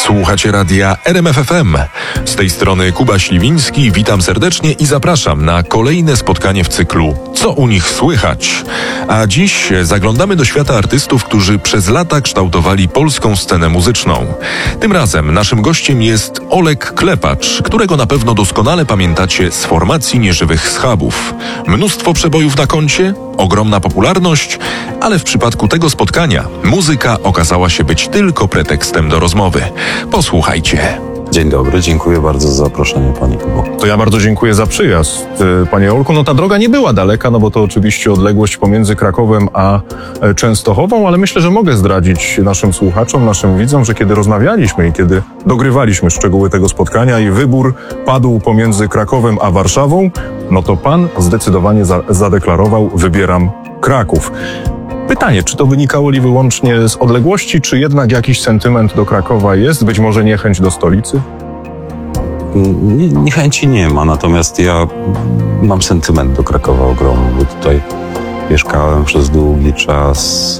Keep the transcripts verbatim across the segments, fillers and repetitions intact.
Słuchacie radia R M F F M. Z tej strony Kuba Śliwiński, witam serdecznie i zapraszam na kolejne spotkanie w cyklu Co u nich słychać? A dziś zaglądamy do świata artystów, którzy przez lata kształtowali polską scenę muzyczną. Tym razem naszym gościem jest Olek Klepacz, którego na pewno doskonale pamiętacie z formacji Nieżywych Schabów. Mnóstwo przebojów na koncie, ogromna popularność, ale w przypadku tego spotkania muzyka okazała się być tylko pretekstem do rozmowy. Posłuchajcie. Dzień dobry, dziękuję bardzo za zaproszenie, Panie Kubo. To ja bardzo dziękuję za przyjazd, Panie Olku. No ta droga nie była daleka, no bo to oczywiście odległość pomiędzy Krakowem a Częstochową, ale myślę, że mogę zdradzić naszym słuchaczom, naszym widzom, że kiedy rozmawialiśmy i kiedy dogrywaliśmy szczegóły tego spotkania i wybór padł pomiędzy Krakowem a Warszawą, no to Pan zdecydowanie za- zadeklarował, wybieram Kraków. Pytanie, czy to wynikało li wyłącznie z odległości, czy jednak jakiś sentyment do Krakowa jest? Być może niechęć do stolicy? Nie, niechęci nie ma, natomiast ja mam sentyment do Krakowa ogromny, bo tutaj mieszkałem przez długi czas.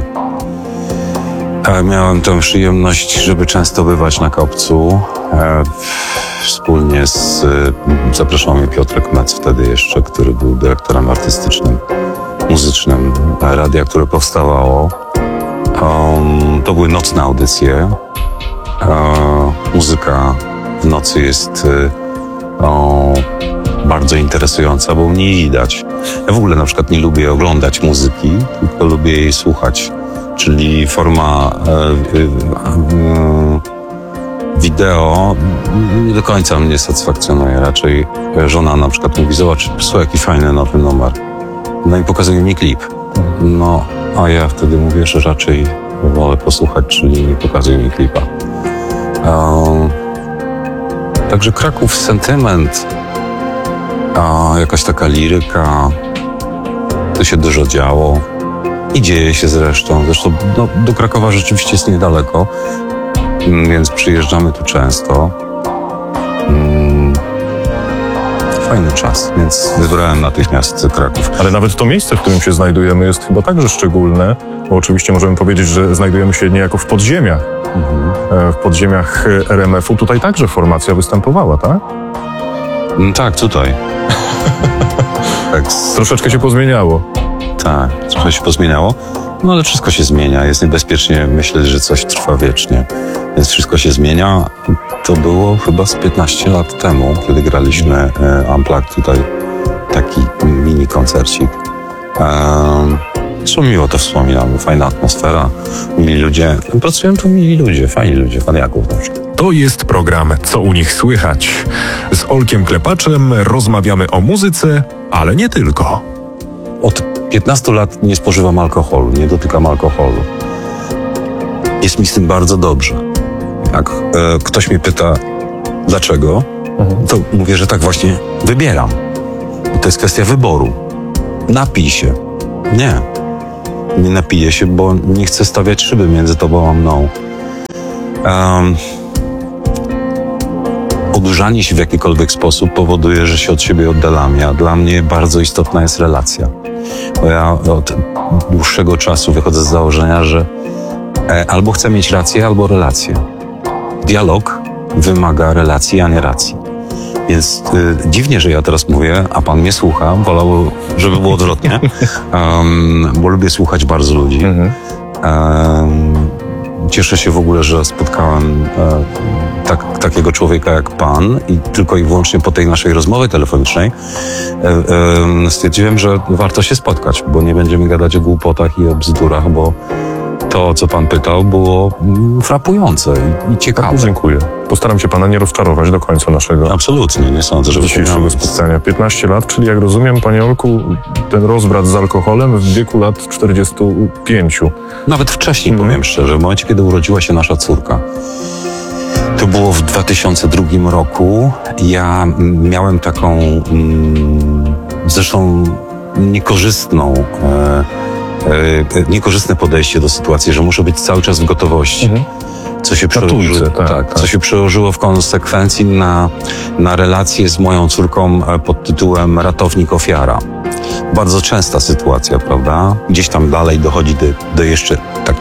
E, miałem tę przyjemność, żeby często bywać na Kopcu. E, wspólnie z, e, zapraszał mnie Piotrek Mec wtedy jeszcze, który był dyrektorem artystycznym, muzycznym radia, które powstawało. Um, to były nocne audycje. Um, muzyka w nocy jest um, bardzo interesująca, bo mnie widać. Ja w ogóle na przykład nie lubię oglądać muzyki, tylko lubię jej słuchać. Czyli forma e, e, wideo nie do końca mnie satysfakcjonuje. Raczej żona na przykład mówi: zobacz, słuchaj, jaki fajny nowy numer. No i pokazuje mi klip. No, a ja wtedy mówię, że raczej wolę posłuchać, czyli nie pokazuje mi klipa. Um, także Kraków, sentyment, a jakaś taka liryka, to się dużo działo i dzieje się zresztą. Zresztą no, do Krakowa rzeczywiście jest niedaleko, więc przyjeżdżamy tu często. Um, Fajny czas, więc wybrałem natychmiast Kraków. Ale nawet to miejsce, w którym się znajdujemy, jest chyba także szczególne, bo oczywiście możemy powiedzieć, że znajdujemy się niejako w podziemiach. Mhm. W podziemiach R M F u. Tutaj także formacja występowała, tak? No, tak, tutaj. tak. Troszeczkę się pozmieniało. Tak, trochę się pozmieniało. No ale wszystko się zmienia. Jest niebezpiecznie myśleć, że coś trwa wiecznie. Więc wszystko się zmienia. To było chyba z piętnaście lat temu, kiedy graliśmy e, Unplugged tutaj. Taki mini koncercik. E, Zresztą miło to wspominam. Fajna atmosfera, mili ludzie. Pracują tu mili ludzie, fajni ludzie, Faniaków na przykład. To jest program Co u nich słychać. Z Olkiem Klepaczem rozmawiamy o muzyce, ale nie tylko. Od piętnastu lat nie spożywam alkoholu, nie dotykam alkoholu. Jest mi z tym bardzo dobrze. Jak e, ktoś mnie pyta, dlaczego, mhm. to mówię, że tak właśnie wybieram. To jest kwestia wyboru. Napij się. Nie. Nie napiję się, bo nie chcę stawiać szyby między tobą a mną. Um, odurzanie się w jakikolwiek sposób powoduje, że się od siebie oddalamy, a dla mnie bardzo istotna jest relacja. Bo ja od dłuższego czasu wychodzę z założenia, że e, albo chcę mieć rację, albo relację. Dialog wymaga relacji, a nie racji. Więc y, dziwnie, że ja teraz mówię, a pan mnie słucha, wolałby, żeby było odwrotnie, um, bo lubię słuchać bardzo ludzi. Mhm. Um, cieszę się w ogóle, że spotkałem e, tak, takiego człowieka jak pan i tylko i wyłącznie po tej naszej rozmowie telefonicznej e, e, stwierdziłem, że warto się spotkać, bo nie będziemy gadać o głupotach i o bzdurach, bo to, co pan pytał, było frapujące i, i ciekawe. Tak, dziękuję. Postaram się pana nie rozczarować do końca naszego Absolutnie, nie sądzę, że dzisiejszego spotkania. piętnaście lat, czyli jak rozumiem, panie Olku, ten rozbrat z alkoholem w wieku lat czterdziestu pięciu. Nawet wcześniej, hmm. powiem szczerze, w momencie, kiedy urodziła się nasza córka. To było w dwa tysiące drugim roku. Ja miałem taką mm, zresztą niekorzystną e, e, niekorzystne podejście do sytuacji, że muszę być cały czas w gotowości. Hmm. Co się, przełoży, tak, tak, tak. co się przełożyło w konsekwencji na, na relację z moją córką pod tytułem ratownik ofiara. Bardzo częsta sytuacja, prawda? Gdzieś tam dalej dochodzi do, do jeszcze takich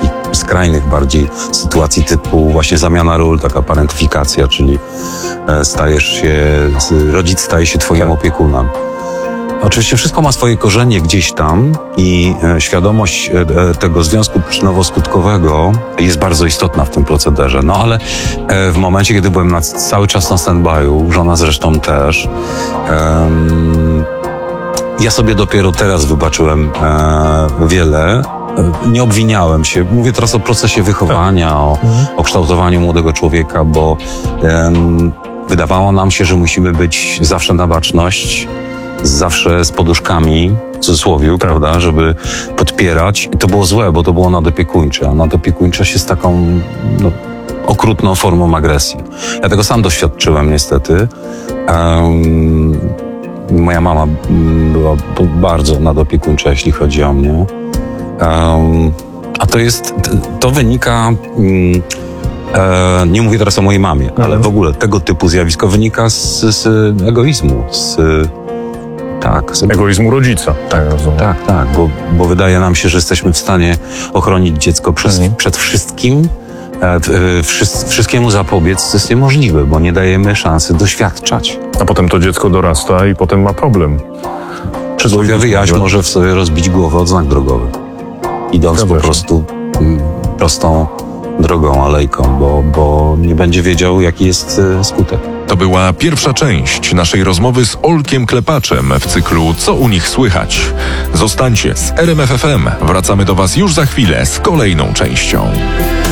skrajnych bardziej sytuacji typu właśnie zamiana ról, taka parentyfikacja, czyli e, stajesz się, rodzic staje się twoim opiekunem. Oczywiście wszystko ma swoje korzenie gdzieś tam i e, świadomość e, tego związku przyczynowo-skutkowego jest bardzo istotna w tym procederze. No ale e, w momencie, kiedy byłem na, cały czas na stand-by'u, żona zresztą też, em, ja sobie dopiero teraz wybaczyłem e, wiele. E, nie obwiniałem się. Mówię teraz o procesie wychowania, o, o kształtowaniu młodego człowieka, bo em, wydawało nam się, że musimy być zawsze na baczność, zawsze z poduszkami, w cudzysłowie, prawda, żeby podpierać. I to było złe, bo to było nadopiekuńcze, a nadopiekuńczość jest taką no, okrutną formą agresji. Ja tego sam doświadczyłem niestety. Um, moja mama była bardzo nadopiekuńcza, jeśli chodzi o mnie. Um, a to jest, to wynika... Um, E, nie mówię teraz o mojej mamie, mhm. ale w ogóle tego typu zjawisko wynika z, z egoizmu, z, tak, z egoizmu rodzica. Tak, rozumiem. tak, tak bo, bo wydaje nam się, że jesteśmy w stanie ochronić dziecko przez, mhm. przed wszystkim, e, wszy, wszystkiemu zapobiec, co jest niemożliwe, bo nie dajemy szansy doświadczać. A potem to dziecko dorasta i potem ma problem. Przysłowiowy jaś może w sobie rozbić głowę od znak drogowy, idąc ja po prostu m, prostą drogą, alejką, bo, bo nie będzie wiedział, jaki jest skutek. To była pierwsza część naszej rozmowy z Olkiem Klepaczem w cyklu Co u nich słychać. Zostańcie z R M F F M. Wracamy do Was już za chwilę z kolejną częścią.